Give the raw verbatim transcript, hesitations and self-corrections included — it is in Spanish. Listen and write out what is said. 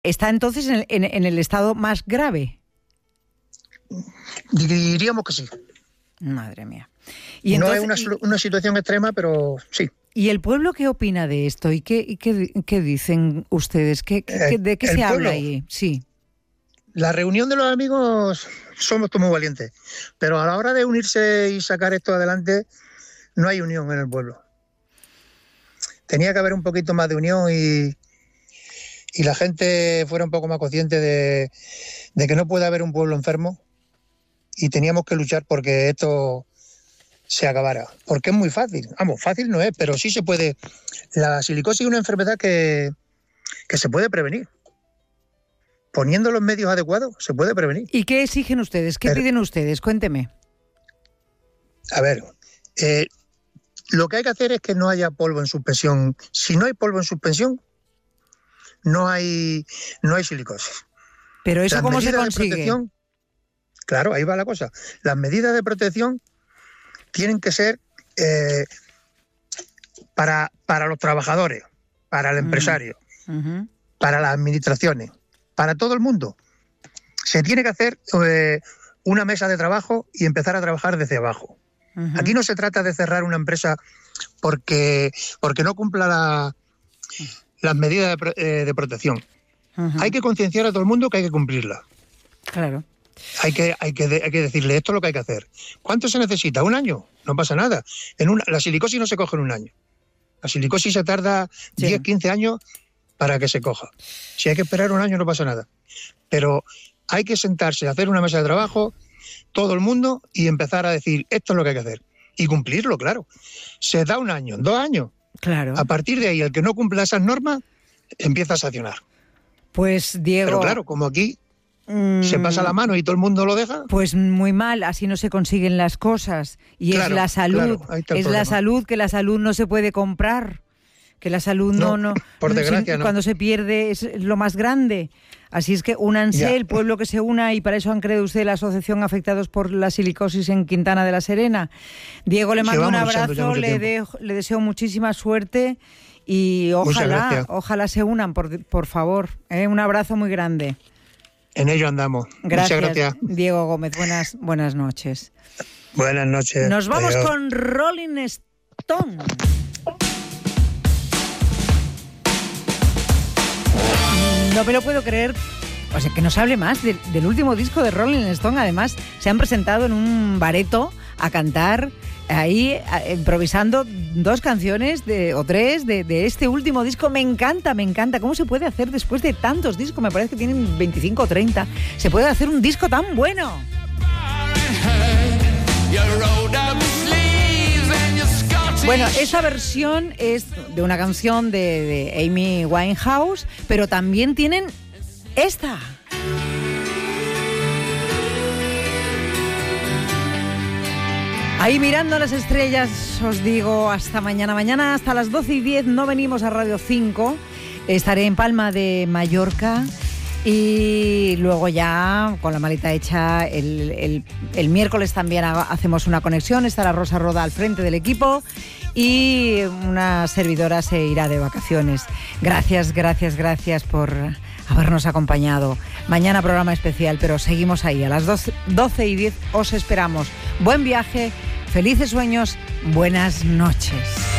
está entonces en el, en, en el estado más grave. Diríamos que sí. Madre mía. Y no entonces, es una, una situación extrema, pero sí. ¿Y el pueblo qué opina de esto? ¿Y qué, y qué, qué dicen ustedes? ¿Qué, qué, ¿De qué se pueblo, habla ahí? Sí. La reunión de los amigos somos todos muy valientes, pero a la hora de unirse y sacar esto adelante, no hay unión en el pueblo. Tenía que haber un poquito más de unión y, y la gente fuera un poco más consciente de, de que no puede haber un pueblo enfermo y teníamos que luchar porque esto se acabara. Porque es muy fácil. Vamos, fácil no es, pero sí se puede. La silicosis es una enfermedad que, que se puede prevenir. Poniendo los medios adecuados, se puede prevenir. ¿Y qué exigen ustedes? ¿Qué Pero, piden ustedes? Cuénteme. A ver, eh, lo que hay que hacer es que no haya polvo en suspensión. Si no hay polvo en suspensión, no hay, no hay silicosis. ¿Pero eso Las cómo se consigue? Claro, ahí va la cosa. Las medidas de protección tienen que ser eh, para, para los trabajadores, para el empresario, uh-huh. para las administraciones, para todo el mundo. Se tiene que hacer eh, una mesa de trabajo y empezar a trabajar desde abajo. Uh-huh. Aquí no se trata de cerrar una empresa porque, porque no cumpla la, las medidas de, eh, de protección. Uh-huh. Hay que concienciar a todo el mundo que hay que cumplirla. Claro. Hay que, hay, que, hay que decirle esto es lo que hay que hacer. ¿Cuánto se necesita? ¿Un año? No pasa nada. En una, la silicosis no se coge en un año. La silicosis se tarda sí. diez, quince años para que se coja. Si hay que esperar un año no pasa nada. Pero hay que sentarse, hacer una mesa de trabajo, todo el mundo, y empezar a decir esto es lo que hay que hacer. Y cumplirlo, claro. Se da un año, dos años. Claro. A partir de ahí, el que no cumpla esas normas, empieza a sancionar. Pues, Diego... Pero claro, como aquí mmm, se pasa la mano y todo el mundo lo deja... Pues muy mal, así no se consiguen las cosas. Y claro, es la salud, claro, es problema. La salud, que la salud no se puede comprar. Que la salud no... no, no por desgracia, si, no. Cuando se pierde es lo más grande. Así es que únanse, ya. El pueblo que se una, y para eso han creado usted la Asociación Afectados por la Silicosis en Quintana de la Serena. Diego, le mando un abrazo, le, de, le deseo muchísima suerte y ojalá, ojalá se unan, por, por favor. ¿eh? Un abrazo muy grande. En ello andamos. Gracias, Muchas gracias. Diego Gómez. Buenas, buenas noches. Buenas noches. Nos vamos Adiós. con Rolling Stone. No me lo puedo creer, o sea, que nos hable más de, del último disco de Rolling Stone. Además, se han presentado en un bareto a cantar ahí, a, improvisando dos canciones de, o tres de, de este último disco. Me encanta, me encanta. ¿Cómo se puede hacer después de tantos discos? Me parece que tienen veinticinco o treinta. Se puede hacer un disco tan bueno. Bueno, esa versión es de una canción de, de Amy Winehouse, pero también tienen esta. Ahí mirando las estrellas, os digo hasta mañana. Mañana hasta las doce y diez no venimos a Radio cinco. Estaré en Palma de Mallorca. Y luego ya, con la maleta hecha, el, el, el miércoles también hacemos una conexión. Estará Rosa Roda al frente del equipo y una servidora se irá de vacaciones. Gracias, gracias, gracias por habernos acompañado. Mañana programa especial, pero seguimos ahí. A las doce y diez os esperamos. Buen viaje, felices sueños, buenas noches.